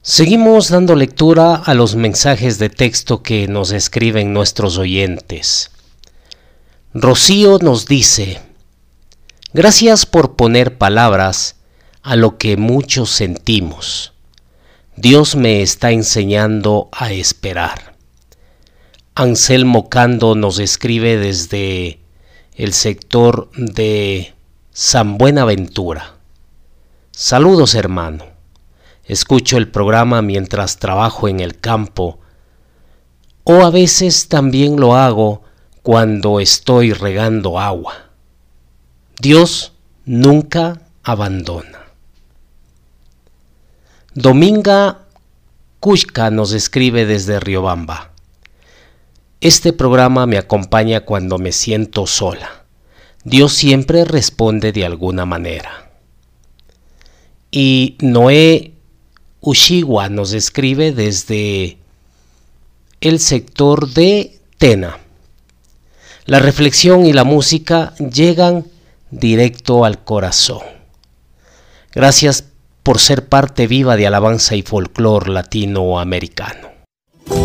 Seguimos dando lectura a los mensajes de texto que nos escriben nuestros oyentes. Rocío nos dice: gracias por poner palabras a lo que muchos sentimos. Dios me está enseñando a esperar. Anselmo Cando nos escribe desde el sector de San Buenaventura. Saludos, hermano. Escucho el programa mientras trabajo en el campo, o a veces también lo hago cuando estoy regando agua. Dios nunca abandona. Dominga Kushka nos escribe desde Riobamba. Este programa me acompaña cuando me siento sola. Dios siempre responde de alguna manera. Y Noé Ushiwa nos escribe desde el sector de Tena. La reflexión y la música llegan directo al corazón. Gracias por ser parte viva de alabanza y folclore latinoamericano.